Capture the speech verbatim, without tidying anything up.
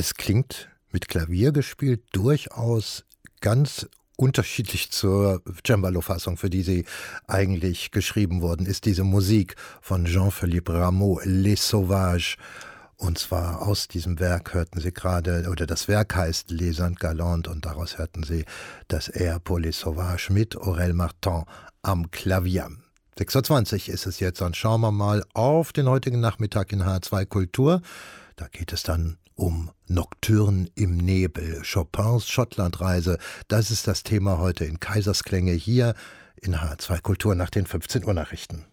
Es klingt mit Klavier gespielt durchaus ganz unterschiedlich zur Cembalo-Fassung, für die sie eigentlich geschrieben worden ist. Diese Musik von Jean-Philippe Rameau, Les Sauvages. Und zwar aus diesem Werk hörten Sie gerade, oder das Werk heißt Les Indes Galantes und daraus hörten Sie das Air pour les Sauvages mit Aurel Martin am Klavier. sechs Uhr zwanzig ist es jetzt, dann schauen wir mal auf den heutigen Nachmittag in H zwei Kultur. Da geht es dann um Nocturne im Nebel, Chopins Schottlandreise. Das ist das Thema heute in Kaisersklänge hier in H zwei Kultur nach den fünfzehn Uhr Nachrichten.